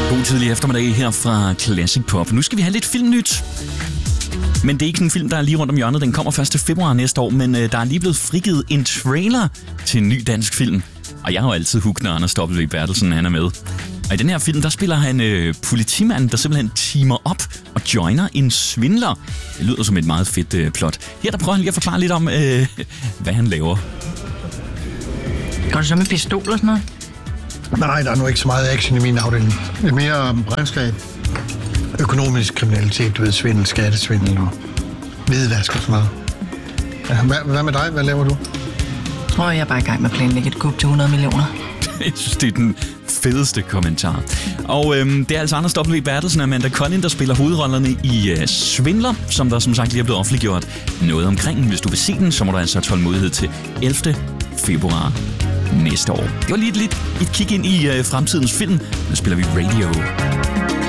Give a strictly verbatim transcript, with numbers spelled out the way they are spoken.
God tidlig eftermiddag her fra Classic Pop. Nu skal vi have lidt filmnyt. Men det er ikke en film, der er lige rundt om hjørnet. Den kommer først til februar næste år, men øh, der er lige blevet frigivet en trailer til en ny dansk film. Og jeg har jo altid hugget, når Anders W. Bertelsen han er med. Og i den her film, der spiller han øh, politimanden, der simpelthen teamer op og joiner en svindler. Det lyder som et meget fedt øh, plot. Her der prøver han lige at forklare lidt om, øh, hvad han laver. Går du så med pistol og sådan noget? Nej, der er nu ikke så meget action i min afdeling. Det er mere regnskab, økonomisk kriminalitet, du ved, svindel, skattesvindel og hvidvask og sådan noget. Ja, hvad, hvad med dig? Hvad laver du? Jeg tror, jeg er bare i gang med at planlægge et kup til hundrede millioner. Jeg synes, det er den fedeste kommentar. Og øhm, det er altså Anders W. Bertelsen og Amanda Collin, der spiller hovedrollerne i øh, Svindler, som der som sagt lige er blevet offentliggjort noget omkring. Hvis du vil se den, så må du altså have tålmodighed til ellevte februar næste år. Det var lige et, lidt et kig ind i øh, fremtidens film. Nu spiller vi Radio.